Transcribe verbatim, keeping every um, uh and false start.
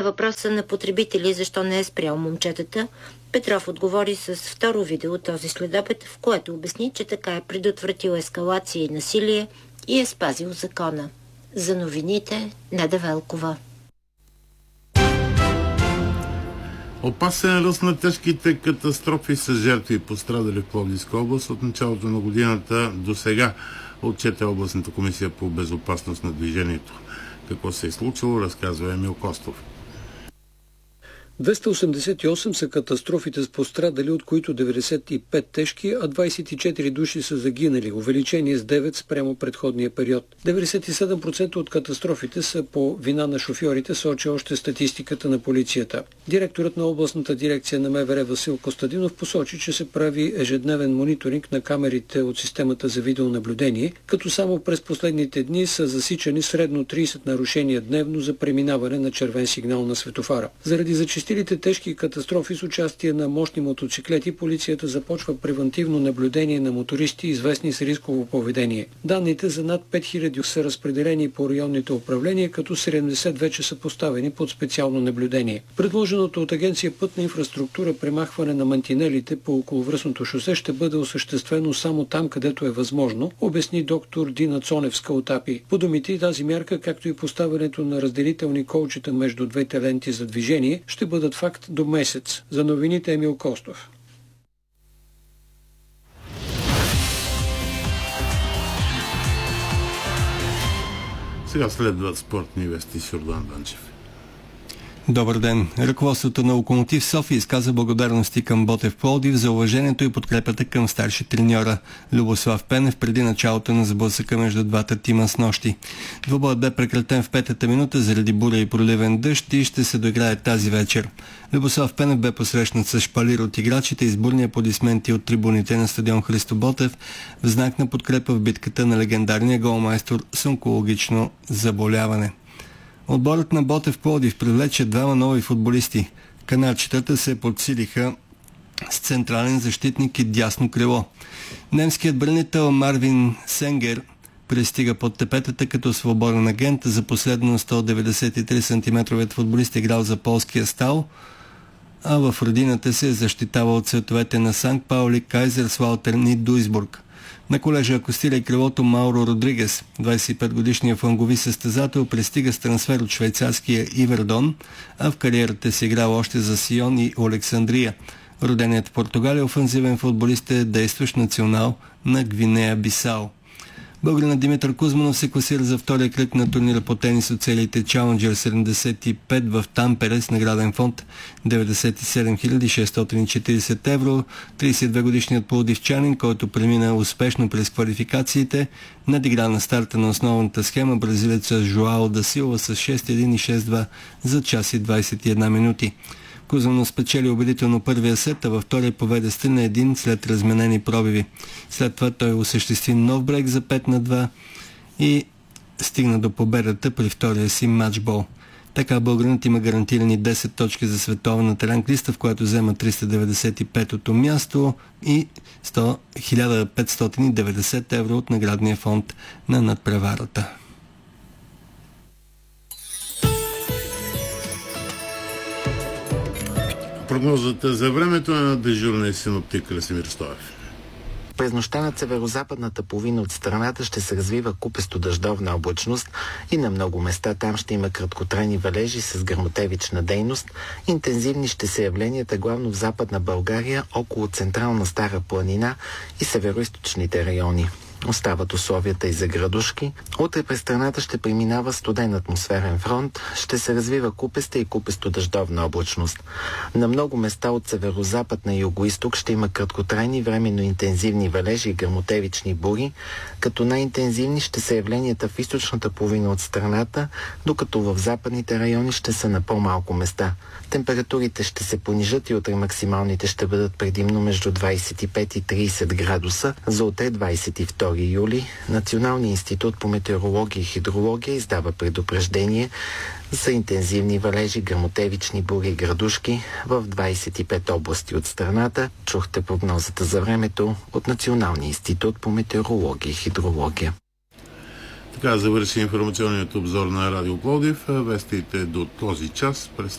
въпроса на потребители защо не е спрял момчетата, Петров отговори с второ видео този следобед, в което обясни, че така е предотвратил ескалация и насилие и е спазил закона. За новините Неда Велкова. Опасен ръст на тежките катастрофи с жертви и пострадали в Пловдивска област от началото на годината до сега, отчете областната комисия по безопасност на движението. Какво се е случило, разказва Емил Костов. двеста осемдесет и осем са катастрофите с пострадали, от които деветдесет и пет тежки, а двадесет и четири души са загинали, увеличение с девет спрямо предходния период. деветдесет и седем процента от катастрофите са по вина на шофьорите, сочи още статистиката на полицията. Директорът на областната дирекция на МВР Васил Костадинов посочи, че се прави ежедневен мониторинг на камерите от системата за видеонаблюдение, като само през последните дни са засичани средно тридесет нарушения дневно за преминаване на червен сигнал на светофара. Заради зачистилите тежки катастрофи с участие на мощни мотоциклети, полицията започва превантивно наблюдение на мотористи, известни с рисково поведение. Данните за над пет хиляди са разпределени по районните управления, като седемдесет вече са поставени под специално наблюдение. Предложеното от Агенция Пътна инфраструктура премахване на мантинелите по околовръстното шосе ще бъде осъществено само там, където е възможно, обясни доктор Дина Цоневска от АПИ. По думите и тази мярка, както и поставянето на разделителни колчета между двете ленти за движение, ще бъдат факт до месец. За новините Емил Костов. Сега следват спортни вести с Йордан Данчев. Добър ден! Ръководството на Локомотив София изказа благодарности към Ботев Пловдив за уважението и подкрепата към старши треньора Любослав Пенев преди началото на сблъсъка между двата тима с нощи. Двубоят бе прекратен в петата минута заради буря и проливен дъжд и ще се доиграе тази вечер. Любослав Пенев бе посрещнат с шпалир от играчите и с бурни аплодисменти от трибуните на стадион Христо Ботев в знак на подкрепа в битката на легендарния голмайстор с онкологично заболяване. Отборът на Ботев Пловдив привлече двама нови футболисти. Канарчетата се подсилиха с централен защитник и дясно крило. Немският бранител Марвин Сенгер пристига под тепетата като свободен агент. За последно сто деветдесет и три сантиметровият футболист играл за полския Стал, а в родината се защитава от цветовете на Санкт Паули, Кайзерслаутърн и Дуйсбург. На колежа акостира и крилото Мауро Родригес. двадесет и пет годишният флангови състезател пристига с трансфер от швейцарския Ивердон, а в кариерата си играл още за Сион и Александрия. Роденият в Португалия офанзивен футболист е действащ национал на Гвинея Бисао. Българинът Димитър Кузманов се класира за втория кръг на турнира по тенис от целите Challenger седемдесет и пет в Тампере с награден фонд деветдесет и седем хиляди шестстотин и четиридесет евро. тридесет и две годишният пловдивчанин, който премина успешно през квалификациите, надигра на старта на основната схема бразилеца Жоао да Силва с шест един и шест два за час и двадесет и една минути. Кузманов спечели убедително първия сет, а във втория поведе с три на един след разменени пробиви. След това той осъществи нов брейк за пет на два и стигна до победата при втория си матчбол. Така българинът има гарантирани десет точки за световната ранглиста, в която взема триста деветдесет и петото място и хиляда петстотин и деветдесет евро от наградния фонд на надпреварата. Прогнозата за времето е на дежурния синоптик Красимир Стоев. През нощта над северозападната половина от страната ще се развива купесто дъждовна облачност и на много места там ще има краткотрайни валежи с гръмотевична дейност. Интензивни ще са явленията главно в Западна България, около Централна Стара планина и североизточните райони. Остават условията и за градушки. Утре през страната ще преминава студен атмосферен фронт, ще се развива купеста и купесто дъждовна облачност. На много места от северозапад на югоизток ще има краткотрайни временно интензивни валежи и гръмотевични бури, като най-интензивни ще са явленията в източната половина от страната, докато в западните райони ще са на по-малко места. Температурите ще се понижат и утре максималните ще бъдат предимно между двадесет и пет и тридесет градуса, за утре двадесет и втори юли. Националният институт по метеорология и хидрология издава предупреждение за интензивни валежи, гръмотевични бури и градушки в двадесет и пет области от страната. Чухте прогнозата за времето от Националния институт по метеорология и хидрология. Така завърши информационният обзор на Радио Пловдив. Вестите до този час.